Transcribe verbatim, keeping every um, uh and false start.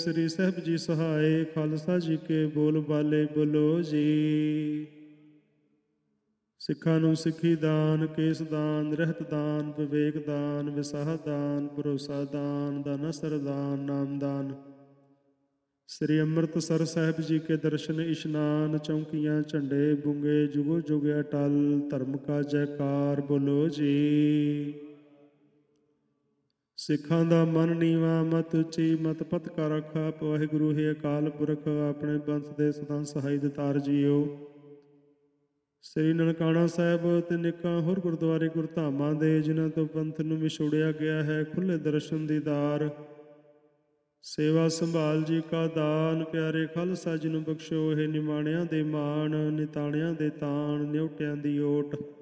ਸ੍ਰੀ ਸਾਹਿਬ ਜੀ ਸਹਾਏ, ਖਾਲਸਾ ਜੀ ਕੇ ਬੋਲ ਬਾਲੇ ਬੋਲੋ ਜੀ। ਸਿੱਖਾਂ ਨੂੰ ਸਿੱਖੀ ਦਾਨ, ਕੇਸ ਦਾਨ, ਰਹਿਤ ਦਾਨ, ਵਿਵੇਕ ਦਾਨ, ਵਿਸਾਹ ਦਾਨ, ਭਰੋਸਾ ਦਾਨ, ਦਾਨਸਰ ਦਾਨ, ਨਾਮ ਦਾਨ। ਸ੍ਰੀ ਅੰਮ੍ਰਿਤਸਰ ਸਾਹਿਬ ਜੀ ਕੇ ਦਰਸ਼ਨ ਇਸ਼ਨਾਨ, ਚੌਂਕੀਆਂ ਝੰਡੇ ਬੁੰਗੇ, ਜੁਗੋ ਜੁਗ ਅਟਲ, ਧਰਮ ਕਾ ਜੈਕਾਰ ਬੋਲੋ ਜੀ। ਸਿੱਖਾਂ ਦਾ ਮਨ ਨੀਵਾਂ, ਮਤ ਉੱਚੀ, ਮਤ ਪਤ ਕਾ ਰੱਖਾ। ਵਾਹਿਗੁਰੂ ਹੈ ਅਕਾਲ ਪੁਰਖ, ਆਪਣੇ ਬੰਸ ਦੇ ਸਦਾ ਸਹਾਈ ਦਿਤਾਰ ਜੀਓ। ਸ੍ਰੀ ਨਨਕਾਣਾ ਸਾਹਿਬ ਤੇ ਨਿੱਕਾਂ ਹੋਰ ਗੁਰਦੁਆਰੇ ਗੁਰਧਾਮਾਂ ਦੇ, ਜਿਨ੍ਹਾਂ ਤੋਂ ਪੰਥ ਨੂੰ ਵਿਛੋੜਿਆ ਗਿਆ ਹੈ, ਖੁੱਲ੍ਹੇ ਦਰਸ਼ਨ ਦੀਦਾਰ। ਸੇਵਾ ਸੰਭਾਲ ਜੀ ਕਾ ਦਾਨ, ਪਿਆਰੇ ਖਾਲਸਾ ਜੀ ਨੂੰ ਬਖਸ਼ੋ। ਇਹ ਨਿਮਾਣਿਆਂ ਦੇ ਮਾਣ, ਨਿਤਾਣਿਆਂ ਦੇ ਤਾਣ, ਨਿਉਟਿਆਂ ਦੀ ਓਟ।